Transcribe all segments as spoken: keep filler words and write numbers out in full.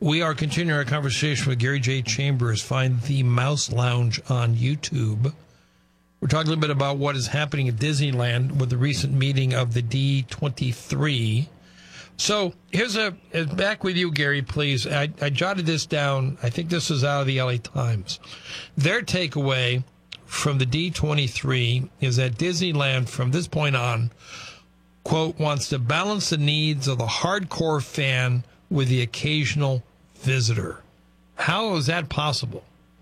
We are continuing our conversation with Gary J. Chambers. Find the Mouse Lounge on YouTube. We're talking a little bit about what is happening at Disneyland with the recent meeting of the D twenty-three. So here's a, back with you, Gary, please. I, I jotted this down. I think this is out of the L A Times. Their takeaway from the D twenty-three is that Disneyland, from this point on, quote, wants to balance the needs of the hardcore fan with the occasional visitor. How is that possible?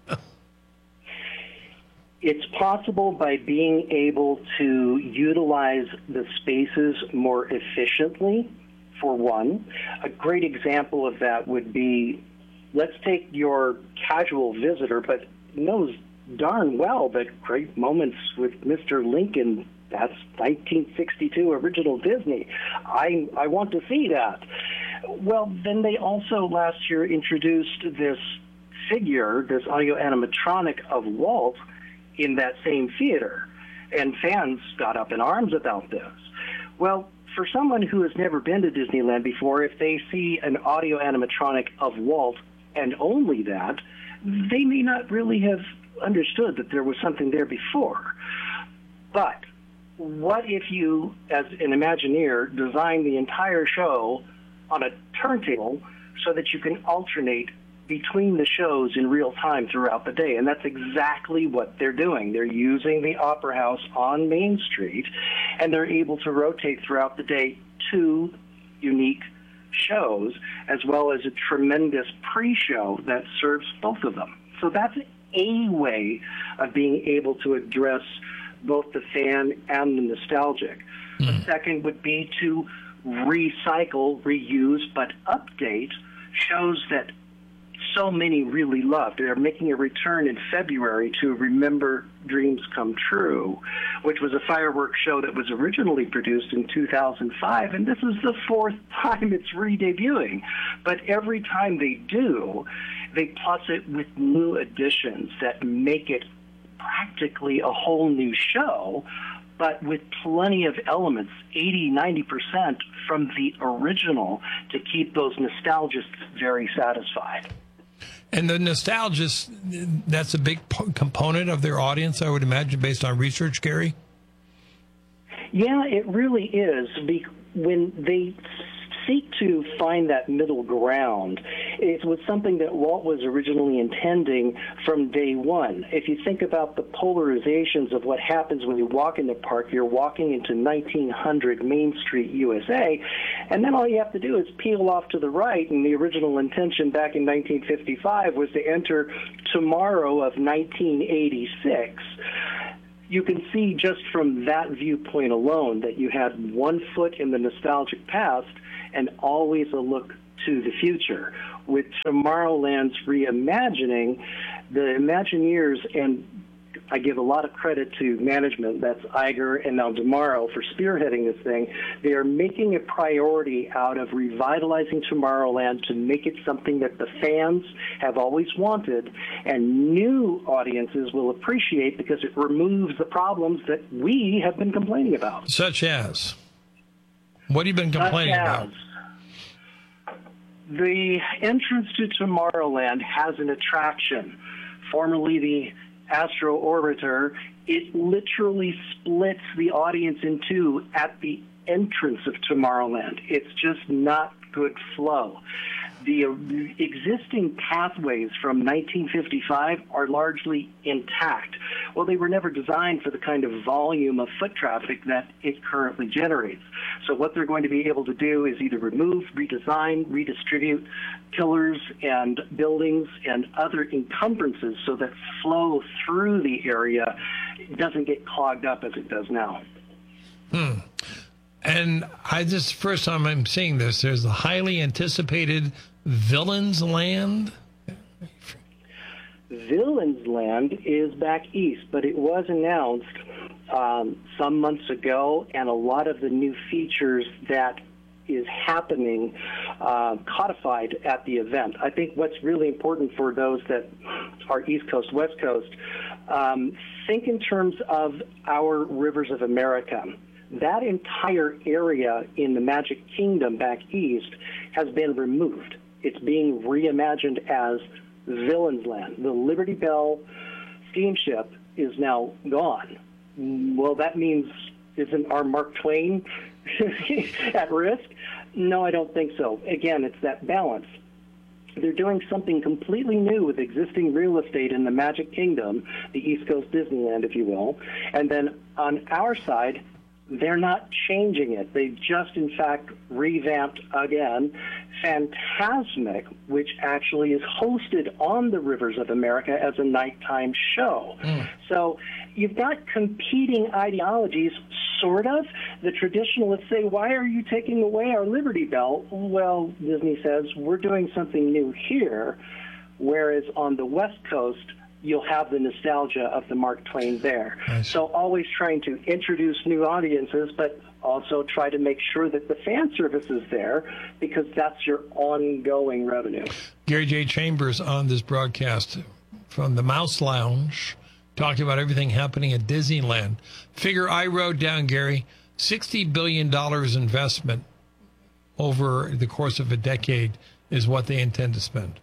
It's possible by being able to utilize the spaces more efficiently, for one. A great example of that would be, let's take your casual visitor, but knows darn well that Great Moments with Mister Lincoln, that's nineteen sixty-two original Disney. I, I want to see that. Well, then they also last year introduced this figure, this audio animatronic of Walt, in that same theater, and fans got up in arms about this. Well, for someone who has never been to Disneyland before, if they see an audio animatronic of Walt and only that, they may not really have understood that there was something there before. But what if you, as an Imagineer, design the entire show on a turntable so that you can alternate between the shows in real time throughout the day? And that's exactly what they're doing. They're using the Opera House on Main Street, and they're able to rotate throughout the day two unique shows, as well as a tremendous pre-show that serves both of them. So that's a way of being able to address both the fan and the nostalgic. Mm. The second would be to recycle, reuse, but update shows that so many really loved. They're making a return in February to Remember Dreams Come True, which was a fireworks show that was originally produced in two thousand five, and this is the fourth time it's re-debuting. But every time they do, they plus it with new additions that make it practically a whole new show, but with plenty of elements, eighty, ninety percent from the original, to keep those nostalgists very satisfied. And the nostalgists, that's a big component of their audience, I would imagine, based on research, Gary? Yeah, it really is. When they seek to find that middle ground, it was something that Walt was originally intending from day one. If you think about the polarizations of what happens when you walk in the park, you're walking into nineteen hundred Main Street, U S A, and then all you have to do is peel off to the right, and the original intention back in nineteen fifty-five was to enter Tomorrow of nineteen eighty-six. You can see just from that viewpoint alone that you had one foot in the nostalgic past and always a look to the future. With Tomorrowland's reimagining, the Imagineers, and I give a lot of credit to management, that's Iger and now Tomorrow, for spearheading this thing. They are making a priority out of revitalizing Tomorrowland to make it something that the fans have always wanted and new audiences will appreciate, because it removes the problems that we have been complaining about. Such as? What have you been complaining about? The entrance to Tomorrowland has an attraction, formerly the Astro Orbiter. It literally splits the audience in two at the entrance of Tomorrowland. It's just not good flow. The existing pathways from nineteen fifty-five are largely intact. Well, they were never designed for the kind of volume of foot traffic that it currently generates. So what they're going to be able to do is either remove, redesign, redistribute pillars and buildings and other encumbrances so that flow through the area doesn't get clogged up as it does now. Hmm. And I just, first time I'm seeing this, there's a highly anticipated Villains Land. Villains Land is back east, but it was announced um, some months ago, and a lot of the new features that is happening uh, codified at the event. I think what's really important for those that are East Coast, West Coast, um, think in terms of our rivers of America. That entire area in the Magic Kingdom back east has been removed. It's being reimagined as Villain's Land. The Liberty Bell steamship is now gone. Well, that means, isn't our Mark Twain at risk? No, I don't think so. Again, it's that balance. They're doing something completely new with existing real estate in the Magic Kingdom, the East Coast Disneyland, if you will. And then on our side, they're not changing it. They just, in fact, revamped again Fantasmic, which actually is hosted on the Rivers of America as a nighttime show. Mm. So you've got competing ideologies, sort of. The traditionalists say, why are you taking away our Liberty Bell? Well, Disney says, we're doing something new here, whereas on the West Coast, you'll have the nostalgia of the Mark Twain there. Nice. So always trying to introduce new audiences, but also try to make sure that the fan service is there, because that's your ongoing revenue. Gary J. Chambers on this broadcast from the Mouse Lounge, talking about everything happening at Disneyland. Figure I wrote down, Gary, sixty billion dollars investment over the course of a decade is what they intend to spend.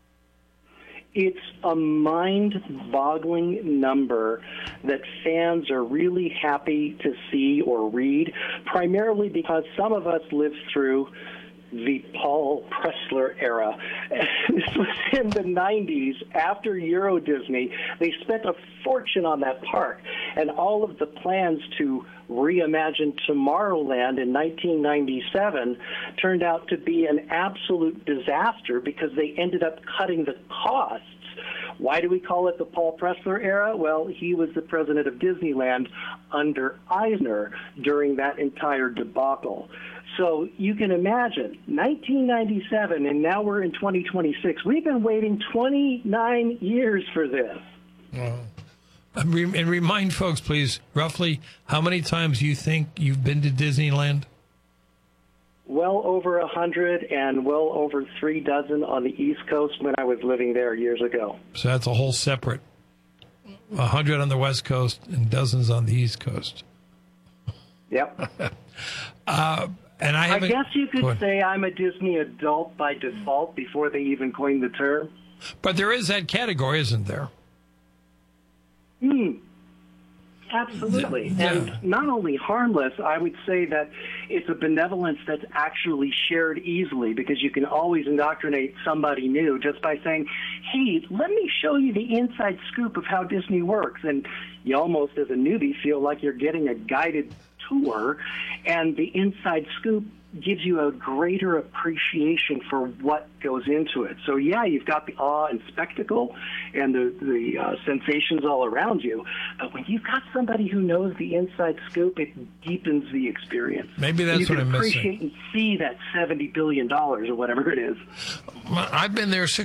It's a mind-boggling number that fans are really happy to see or read, primarily because some of us lived through the Paul Pressler era. This was in the nineties, after Euro Disney. They spent a fortune on that park, and all of the plans to reimagine Tomorrowland in nineteen ninety-seven turned out to be an absolute disaster because they ended up cutting the costs. Why do we call it the Paul Pressler era? Well, he was the president of Disneyland under Eisner during that entire debacle. So you can imagine, nineteen ninety-seven, and now we're in twenty twenty-six. We've been waiting twenty-nine years for this. Wow. And remind folks, please, roughly how many times you think you've been to Disneyland? Well over a hundred, and well over three dozen on the East Coast when I was living there years ago. So that's a whole separate, a hundred on the West Coast and dozens on the East Coast. Yep. uh, and I, I guess you could say I'm a Disney adult by default before they even coined the term. But there is that category, isn't there? Hmm. Absolutely. Yeah. And not only harmless, I would say that it's a benevolence that's actually shared easily, because you can always indoctrinate somebody new just by saying, hey, let me show you the inside scoop of how Disney works. And you almost, as a newbie, feel like you're getting a guided tour, and the inside scoop gives you a greater appreciation for what goes into it. So, yeah, you've got the awe and spectacle and the, the uh, sensations all around you. But when you've got somebody who knows the inside scoop, it deepens the experience. Maybe that's you what I'm missing. You can appreciate and see that seventy billion dollars or whatever it is. I've been there six